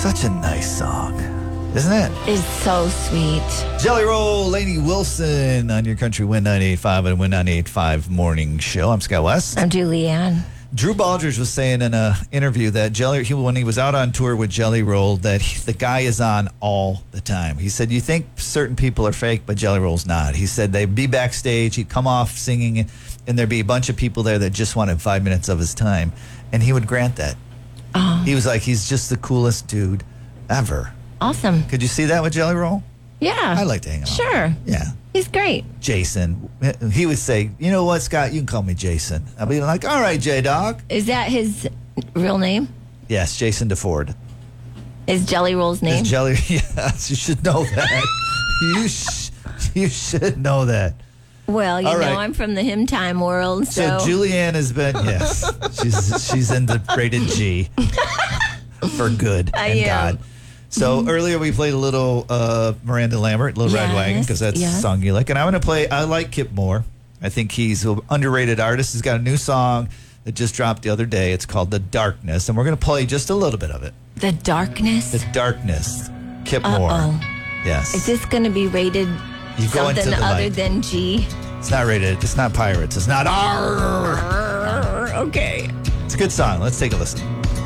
Such a nice song, isn't it? It's so sweet. Jelly Roll, Lainey Wilson on your Country Win 98.5 and Win 98.5 morning show. I'm Scott West. I'm Julianne. Drew Baldridge was saying in an interview that when he was out on tour with Jelly Roll, that the guy is on all the time. He said, you think certain people are fake, but Jelly Roll's not. He said they'd be backstage, he'd come off singing, and there'd be a bunch of people there that just wanted 5 minutes of his time, and he would grant that. Oh. He was like, he's just the coolest dude ever. Awesome. Could you see that with Jelly Roll? Yeah. I like to hang out. Sure. Yeah. He's great. Jason. He would say, you know what, Scott, you can call me Jason. I'll be like, all right, J-Dog. Is that his real name? Yes, Jason DeFord. Is Jelly Roll's name? Yes, you should know that. You should know that. Well, you All know, right. I'm from the hymn time world, So Julianne has been, yes, she's in the rated G for good I and am. God. So earlier we played a little Miranda Lambert, Little Red Yes, Wagon, because that's yes. the song you like. And I'm going to play, I like Kip Moore. I think he's an underrated artist. He's got a new song that just dropped the other day. It's called The Darkness. And we're going to play just a little bit of it. The Darkness. The Darkness. Kip Moore. Yes. Is this going to be rated You go into something the other light. than G? It's not rated. It's not pirates. It's not R. Okay. It's a good song. Let's take a listen.